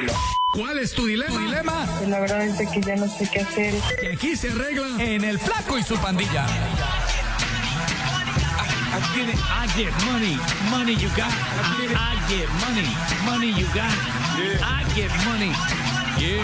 ¿Cuál es tu dilema? Pues la verdad es de que ya no sé qué hacer. Y aquí se arregla En El Flaco y su pandilla. I get money, money you got. I get money, money you got. I get money. Yeah.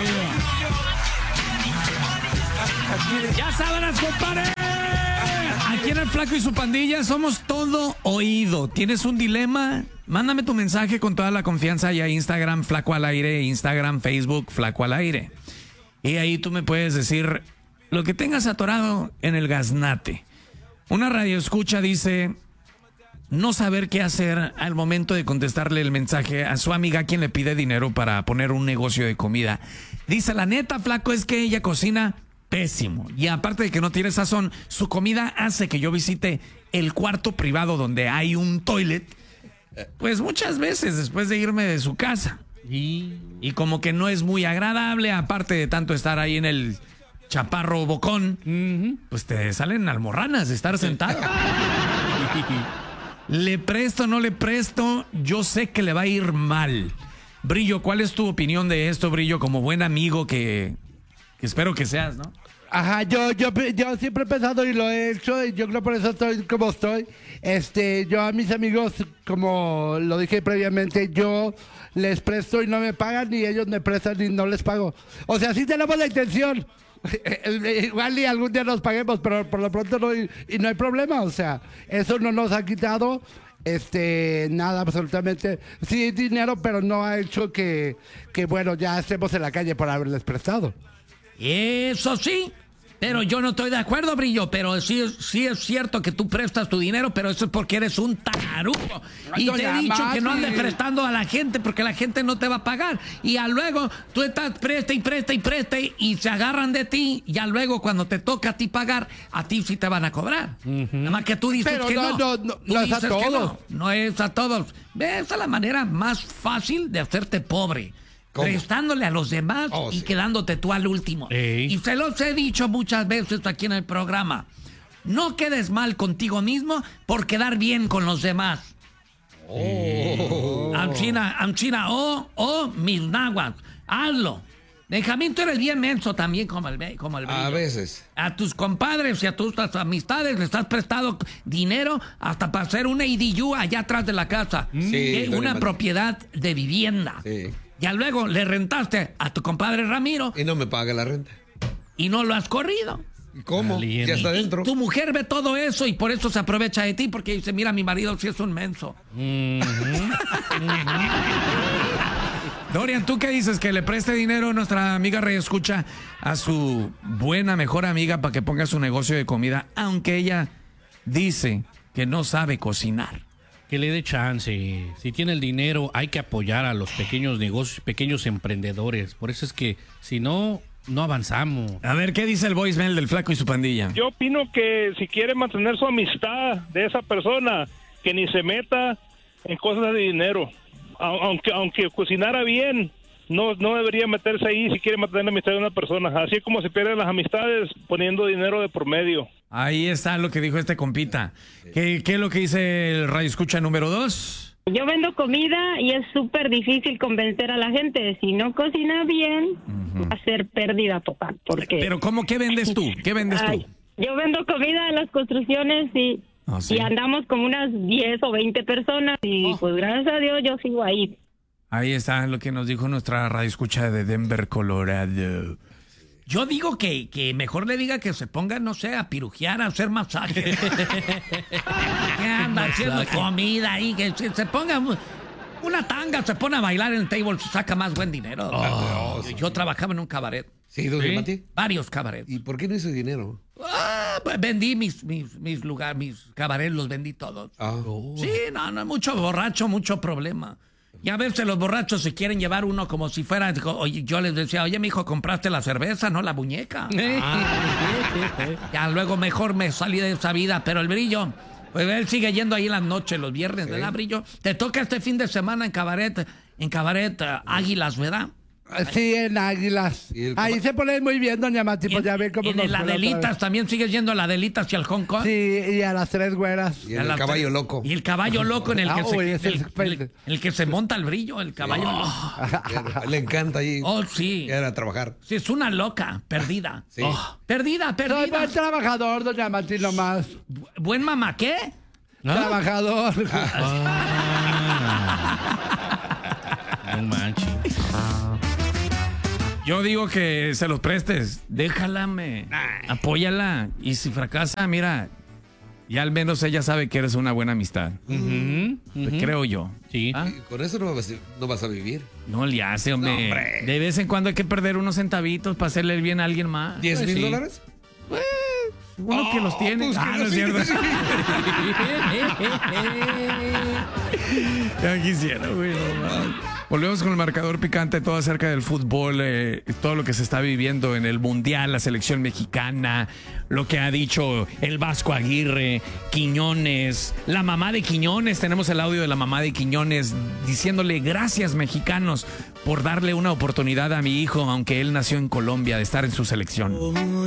Ya sabrás, compadre. Aquí en El Flaco y su pandilla somos todo oído. ¿Tienes un dilema? Mándame tu mensaje con toda la confianza y a Instagram Flaco al Aire, Instagram, Facebook Flaco al Aire. Y ahí tú me puedes decir lo que tengas atorado en el gaznate. Una radioescucha dice no saber qué hacer al momento de contestarle el mensaje a su amiga a quien le pide dinero para poner un negocio de comida. Dice, la neta, Flaco, es que ella cocina pésimo. Y aparte de que no tiene sazón, su comida hace que yo visite el cuarto privado donde hay un toilet, pues muchas veces después de irme de su casa. Y como que no es muy agradable, aparte de tanto estar ahí en el chaparro bocón, pues te salen almorranas de estar sentado. ¿Le presto, no le presto? Yo sé que le va a ir mal. Brillo, ¿cuál es tu opinión de esto, Brillo, como buen amigo que espero que seas, ¿no? Ajá, yo siempre he pensado y lo he hecho, y yo creo por eso estoy como estoy. Yo a mis amigos, como lo dije previamente, yo les presto y no me pagan, y ellos me prestan y no les pago. O sea, sí tenemos la intención. Igual y algún día nos paguemos, pero por lo pronto no, y no hay problema. O sea, eso no nos ha quitado nada, absolutamente. Sí, dinero, pero no ha hecho que bueno, ya estemos en la calle por haberles prestado. Eso sí, pero yo no estoy de acuerdo, Brillo, pero sí es cierto que tú prestas tu dinero, pero eso es porque eres un tarugo. Y te he dicho que no andes prestando a la gente porque la gente no te va a pagar. Y ya luego tú estás presta y se agarran de ti. Ya luego cuando te toca a ti pagar, a ti sí te van a cobrar. Nada más que tú dices pero que no es a todos. No es a todos. Esa es la manera más fácil de hacerte pobre. ¿Cómo? Prestándole a los demás y quedándote tú al último. Y se los he dicho muchas veces aquí en el programa. No quedes mal contigo mismo por quedar bien con los demás. Anchina, mis naguas. Hazlo. Benjamín, tú eres bien menso también como el Brillo. A veces. A tus compadres y a tus amistades les has prestado dinero hasta para hacer una ADU allá atrás de la casa. Sí, una propiedad de vivienda. Sí. Ya luego le rentaste a tu compadre Ramiro. Y no me paga la renta. Y no lo has corrido. ¿Y cómo? Ya está dentro. Tu mujer ve todo eso y por eso se aprovecha de ti, porque dice, mira, mi marido sí es un menso. Dorian, ¿tú qué dices? Que le preste dinero a nuestra amiga Escucha a su buena, mejor amiga para que ponga su negocio de comida, aunque ella dice que no sabe cocinar. Que le dé chance. Si tiene el dinero, hay que apoyar a los pequeños negocios, pequeños emprendedores. Por eso es que, si no, no avanzamos. A ver, ¿qué dice el voicemail del Flaco y su pandilla? Yo opino que si quiere mantener su amistad de esa persona, que ni se meta en cosas de dinero. Aunque cocinara bien, no debería meterse ahí si quiere mantener la amistad de una persona. Así es como se pierden las amistades poniendo dinero de por medio. Ahí está lo que dijo este compita. ¿Qué es lo que dice el Radio Escucha número 2? Yo vendo comida y es súper difícil convencer a la gente. Si no cocina bien, va a ser pérdida total. Porque... Pero ¿cómo? ¿Qué vendes tú? ¿Qué vendes tú? Yo vendo comida en las construcciones y andamos como unas 10 o 20 personas y pues gracias a Dios yo sigo ahí. Ahí está lo que nos dijo nuestra Radio Escucha de Denver, Colorado. Yo digo que mejor le diga que se ponga, no sé, a pirujear, a hacer masajes. Que anda haciendo comida ahí, que se ponga una tanga, se pone a bailar en el table, se saca más buen dinero. Yo trabajaba en un cabaret. ¿Sí, dónde, Mati? Varios cabarets. ¿Y por qué no hizo dinero? Pues vendí mis lugares, mis cabarets, los vendí todos. Sí, no, mucho borracho, mucho problema. Y a veces los borrachos se quieren llevar uno como si fuera... Oye, yo les decía, oye, mijo, compraste la cerveza, no la muñeca. Ya luego mejor me salí de esa vida, pero el Brillo, pues él sigue yendo ahí en las noches, los viernes, ¿verdad, Brillo? Te toca este fin de semana en cabaret Águilas, ¿verdad? Sí, en Águilas. Ahí se pone muy bien, doña Mati, pues ya ve cómo en nos el fue la otra Adelitas, vez. ¿también sigues yendo a la Adelitas y al Hong Kong? Sí, y a las 3 güeras. Y en A el las caballo tres. loco. Y el caballo loco en el que, uy, ese es el que se monta al brillo, el caballo loco. Le encanta ahí. Oh, sí. Ir a trabajar. Sí, es una loca, perdida. Sí. Oh, perdida. Soy buen trabajador, doña Mati, nomás. ¿Buen mamá qué? Trabajador. No manches. Yo digo que se los prestes. Déjala, apóyala. Y si fracasa, mira, ya al menos ella sabe que eres una buena amistad. Creo yo. Sí. ¿Ah? Y con eso no vas a vivir. No le hace, hombre. No, hombre. De vez en cuando hay que perder unos centavitos para hacerle el bien a alguien más. ¿$10,000? Uno que los tiene. pues, No es cierto. Ya quisiera, güey. No. Volvemos con el marcador picante, todo acerca del fútbol, todo lo que se está viviendo en el Mundial, la selección mexicana, lo que ha dicho el Vasco Aguirre, Quiñones, la mamá de Quiñones. Tenemos el audio de la mamá de Quiñones diciéndole gracias, mexicanos, por darle una oportunidad a mi hijo, aunque él nació en Colombia, de estar en su selección.